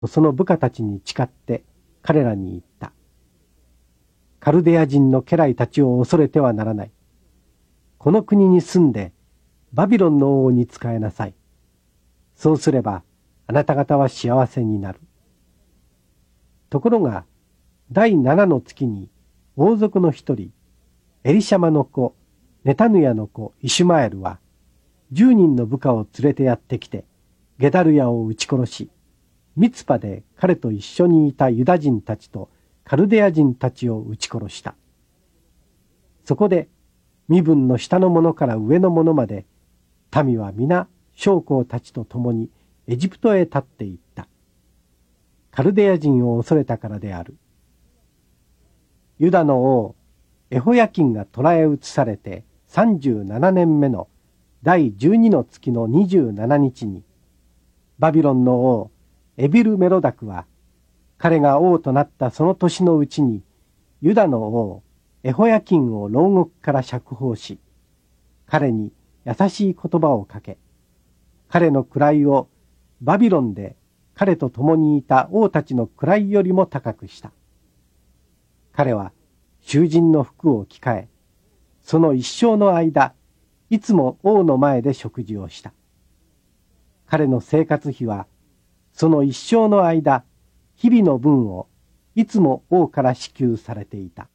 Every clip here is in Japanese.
とその部下たちに誓って彼らに言った。カルデア人の家来たちを恐れてはならない。この国に住んでバビロンの王に仕えなさい。そうすればあなた方は幸せになる。ところが第7の月に王族の一人、エリシャマの子、ネタヌヤの子イシュマエルは10人の部下を連れてやってきてゲダルヤを撃ち殺し、ミツパで彼と一緒にいたユダ人たちとカルデア人たちを撃ち殺した。そこで身分の下の者から上の者まで民は皆将校たちと共にエジプトへ立っていった。カルデア人を恐れたからである。ユダの王エホヤキンが捕らえ移されて37年目の第12の月の27日に、バビロンの王エビルメロダクは彼が王となったその年のうちにユダの王エホヤキンを牢獄から釈放し、彼に優しい言葉をかけ、彼の位をバビロンで彼と共にいた王たちの位よりも高くした。彼は囚人の服を着替え、その一生の間、いつも王の前で食事をした。彼の生活費は、その一生の間、日々の分をいつも王から支給されていた。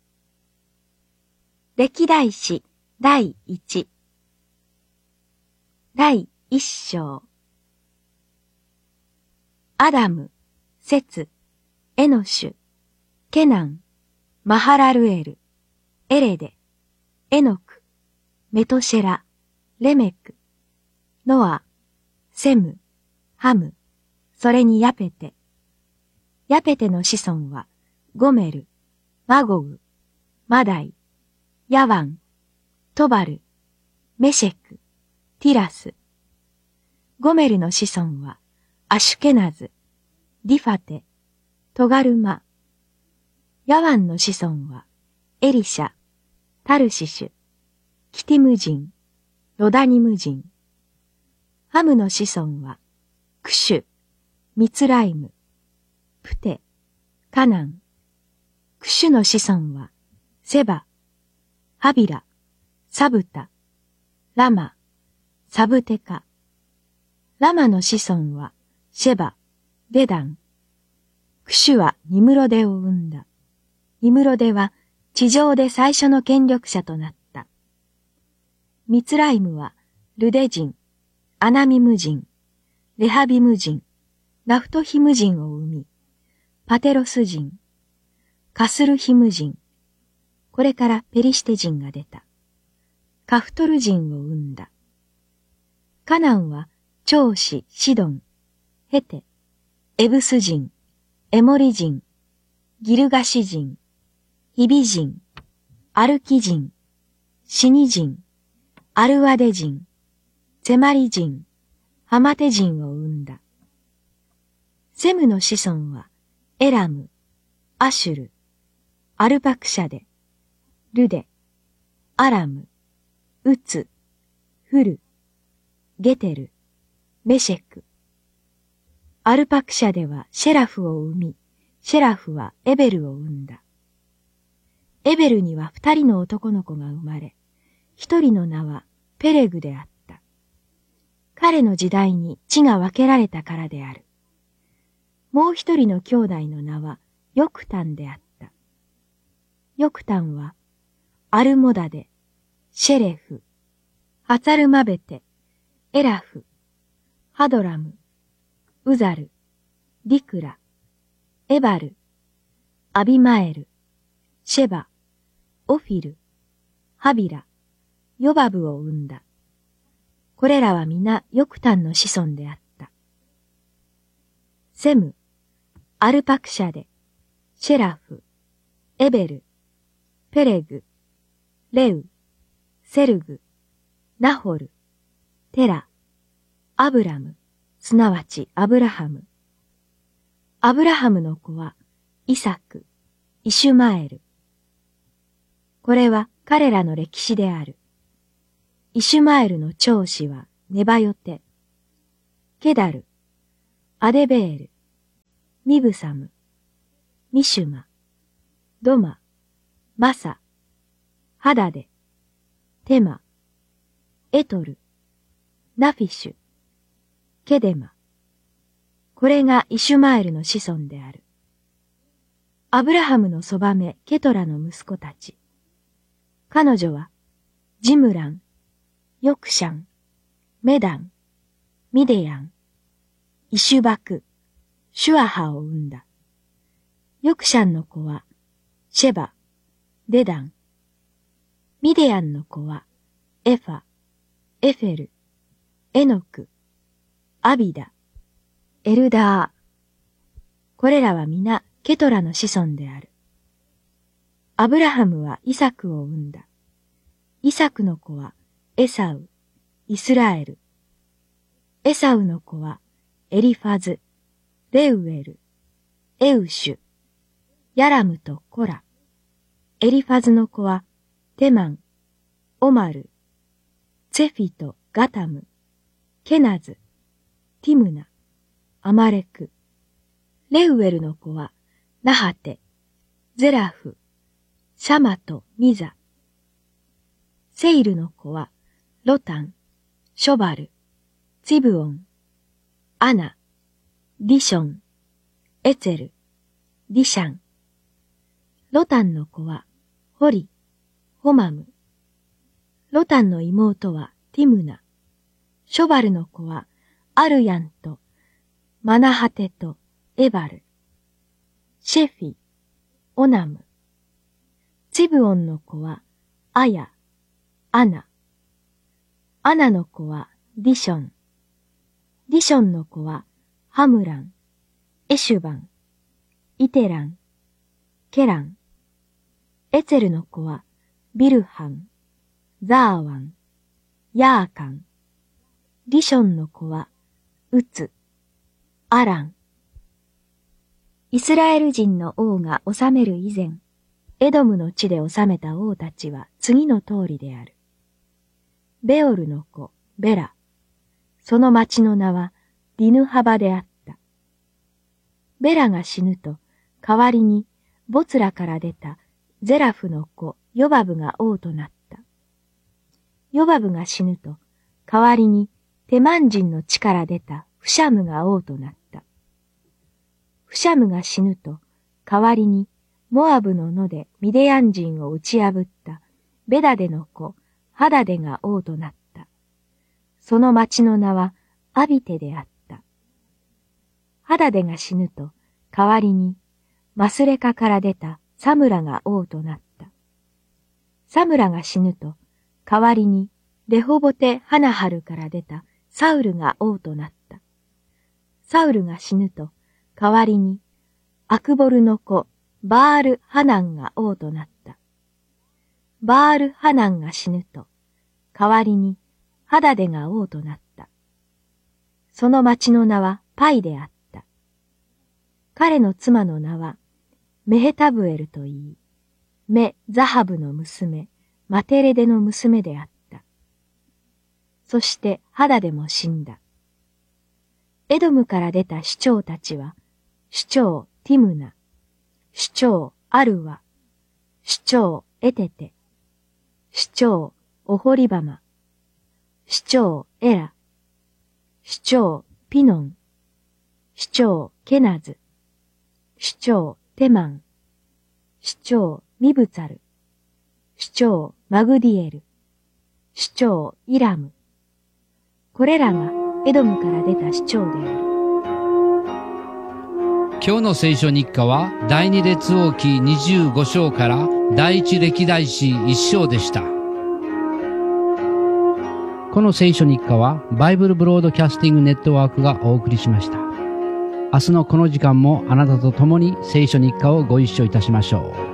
歴代史第1第1章。アダム、セツ、エノシュ、ケナン、マハラルエル、エレデ、エノク、メトシェラ、レメク、ノア、セム、ハム、それにヤペテ。ヤペテの子孫は、ゴメル、マゴグ、マダイ、ヤワン、トバル、メシェク、ティラス。ゴメルの子孫は、アシュケナズ、ディファテ、トガルマ。ヤワンの子孫は、エリシャ、タルシシュ、キティム人、ロダニム人。ハムの子孫は、クシュ、ミツライム、プテ、カナン。クシュの子孫は、セバ、ハビラ、サブタ、ラマ、サブテカ。ラマの子孫は、シェバ、デダン。クシュはニムロデを生んだ。ニムロデは地上で最初の権力者となった。ミツライムはルデ人、アナミム人、レハビム人、ナフトヒム人を生み、パテロス人、カスルヒム人、これからペリシテ人が出た。カフトル人を生んだ。カナンは長子シドン、ヘテ、エブス人、エモリ人、ギルガシ人、ヒビ人、アルキ人、シニ人、アルワデ人、セマリ人、ハマテ人を生んだ。セムの子孫は、エラム、アシュル、アルパクシャデ、ルデ、アラム、ウツ、フル、ゲテル、メシェク。アルパクシャデはシェラフを生み、シェラフはエベルを生んだ。エベルには2人の男の子が生まれ、1人の名はペレグであった。彼の時代に地が分けられたからである。もう1人の兄弟の名はヨクタンであった。ヨクタンはアルモダデ、シェレフ、ハツァルマベテ、エラフ、ハドラム、ウザル、ディクラ、エバル、アビマエル、シェバ、オフィル、ハビラ、ヨバブを生んだ。これらは皆ヨクタンの子孫であった。セム、アルパクシャデ、シェラフ、エベル、ペレグ、レウ、セルグ、ナホル、テラ、アブラム、すなわちアブラハム。アブラハムの子はイサク、イシュマエル。これは彼らの歴史である。イシュマエルの長子はネバヨテ、ケダル、アデベール、 ミブサム、ミシュマ、ドマ、マサ、ハダデ、テマ、エトル、ナフィシュ、ケデマ。これがイシュマエルの子孫である。アブラハムのそばめケトラの息子たち。彼女は、ジムラン、ヨクシャン、メダン、ミデヤン、イシュバク、シュアハを生んだ。ヨクシャンの子は、シェバ、デダン。ミデヤンの子は、エファ、エフェル、エノク、アビダ、エルダー。これらは皆ケトラの子孫である。アブラハムはイサクを生んだ。イサクの子はエサウ、イスラエル。エサウの子はエリファズ、レウエル、エウシュ、ヤラムとコラ。エリファズの子はテマン、オマル、ツェフィとガタム、ケナズ、ティムナ、アマレク。レウエルの子はナハテ、ゼラフ、シャマとミザ。セイルの子はロタン、ショバル、ツィブオン、アナ、ディション、エツェル、ディシャン。ロタンの子はホリ、ホマム。ロタンの妹はティムナ。ショバルの子はアルヤンとマナハテとエバル。シェフィ、オナム。ツィブオンの子はアヤ、アナ。アナの子はディション。ディションの子はハムラン、エシュバン、イテラン、ケラン。エツェルの子はビルハン、ザーワン、ヤーカン。ディションの子はウツ、アラン。イスラエル人の王が治める以前、エドムの地で治めた王たちは次の通りである。ベオルの子、ベラ。その町の名はディヌハバであった。ベラが死ぬと、代わりにボツラから出たゼラフの子、ヨバブが王となった。ヨバブが死ぬと、代わりにテマン人の地から出たフシャムが王となった。フシャムが死ぬと、代わりにモアブの野でミデヤン人を打ち破ったベダデの子、ハダデが王となった。その町の名はアビテであった。ハダデが死ぬと、代わりにマスレカから出たサムラが王となった。サムラが死ぬと、代わりにレホボテ・ハナハルから出たサウルが王となった。サウルが死ぬと、代わりにアクボルの子、バール・ハナンが王となった。バール・ハナンが死ぬと、代わりにハダデが王となった。その町の名はパイであった。彼の妻の名はメヘタブエルといい、メ・ザハブの娘、マテレデの娘であった。そしてハダデも死んだ。エドムから出た首長たちは、首長ティムナ、首長アルワ、首長エテテ、首長オホリバマ、首長エラ、首長ピノン、首長ケナズ、首長テマン、首長ミブツァル、首長マグディエル、首長イラム。これらがエドムから出た首長である。 今日の聖書日課は第二列王記25章から第一歴代史1章でした。この聖書日課はバイブルブロードキャスティングネットワークがお送りしました。明日のこの時間もあなたと共に聖書日課をご一緒いたしましょう。